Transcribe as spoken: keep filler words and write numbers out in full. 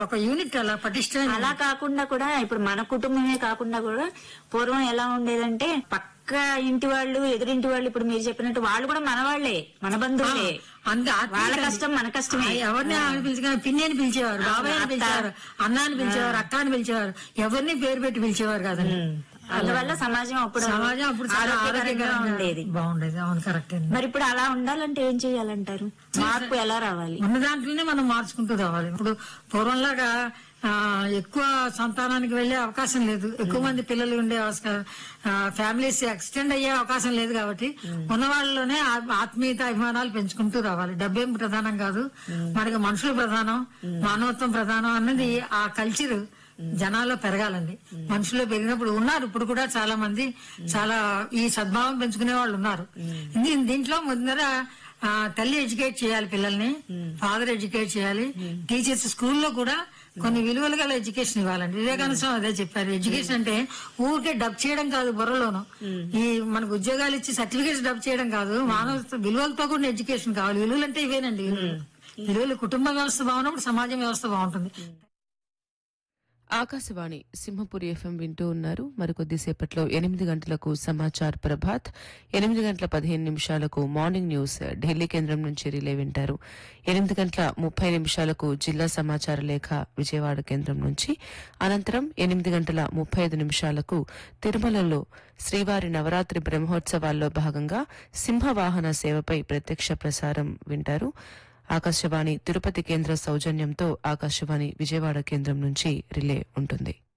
ఒక యూనిట్ అలా పటిష్టమైన అలా కాకుండా కూడా ఇప్పుడు మన కుటుంబమే కాకుండా కూడా పూర్వం ఎలా ఉండేదంటే పక్క ఇంటి వాళ్ళు ఎదురింటి వాళ్ళు ఇప్పుడు మీరు చెప్పినట్టు వాళ్ళు కూడా మన వాళ్లే, మన బంధువులే. అంత వాళ్ళ కష్టం మన కష్టమే. ఎవరిని పిలిచిన పిన్ని అని పిలిచేవారు, బాబాయ్ అని పిలిచేవారు, అన్న అని పిలిచేవారు, అక్క అని పిలిచేవారు, ఎవరిని పేరు పెట్టి పిలిచేవారు కాదండి. అందువల్ల సమాజం అప్పుడు సమాజం అప్పుడు చాలా ఆరోగ్యంగా ఉండేది, బాగుండేది. అవును, కరెక్ట్. మరి ఇప్పుడు అలా ఉండాలంటే ఏం చేయాలంటారు? మార్పు ఎలా రావాలి? ఉన్న దాంట్లోనే మనం మార్చుకుంటూ రావాలి. ఇప్పుడు పూర్వంలాగా ఆ ఎక్కువ సంతానానికి వెళ్లే అవకాశం లేదు, ఎక్కువ మంది పిల్లలు ఉండే ఫ్యామిలీస్ ఎక్స్టెండ్ అయ్యే అవకాశం లేదు. కాబట్టి ఉన్న వాళ్ళలోనే ఆత్మీయత అభిమానాలు పెంచుకుంటూ రావాలి. డబ్బేం ప్రధానం కాదు, మనకి మనుషులు ప్రధానం, మానవత్వం ప్రధానం అన్నది ఆ కల్చర్ జనాల్లో పెరగాలండి. మనుషుల్లో పెరిగినప్పుడు ఉన్నారు, ఇప్పుడు కూడా చాలా మంది చాలా ఈ సద్భావం పెంచుకునే వాళ్ళు ఉన్నారు. దీంట్లో ముందర తల్లి ఎడ్యుకేట్ చేయాలి పిల్లల్ని, ఫాదర్ ఎడ్యుకేట్ చేయాలి, టీచర్స్ స్కూల్లో కూడా కొన్ని విలువలు గల ఎడ్యుకేషన్ ఇవ్వాలండి. వివేకానంద స్వామి అదే చెప్పారు, ఎడ్యుకేషన్ అంటే ఊరికే డబ్ చేయడం కాదు, బుర్రలోను ఈ మనకు ఉద్యోగాలు ఇచ్చి సర్టిఫికేట్స్ డబ్ చేయడం కాదు, మానవ విలువలతో కూడిన ఎడ్యుకేషన్ కావాలి. విలువలు అంటే ఇవేనండి, విలువలు విలువలు కుటుంబ వ్యవస్థ బాగున్నప్పుడు సమాజం వ్యవస్థ బాగుంటుంది. ఆకాశవాణి సింహపురి ఎఫ్ఎం వింటూ ఉన్నారు. మరికొద్దిసేపట్లో ఎనిమిది గంటలకు సమాచార్ ప్రభాత్, ఎనిమిది గంటల పదిహేను నిమిషాలకు మార్నింగ్ న్యూస్ ఢిల్లీ కేంద్రం నుంచి రిలే వింటారు. ఎనిమిది గంటల ముప్పై నిమిషాలకు జిల్లా సమాచార లేఖ విజయవాడ కేంద్రం నుంచి. అనంతరం ఎనిమిది గంటల ముప్పై ఐదు నిమిషాలకు తిరుమలలో శ్రీవారి నవరాత్రి బ్రహ్మోత్సవాల్లో భాగంగా సింహవాహన సేవపై ప్రత్యక్ష ప్రసారం వింటారు. ఆకాశవాణి తిరుపతి కేంద్ర సౌజన్యంతో ఆకాశవాణి విజయవాడ కేంద్రం నుంచి రిలే ఉంటుంది.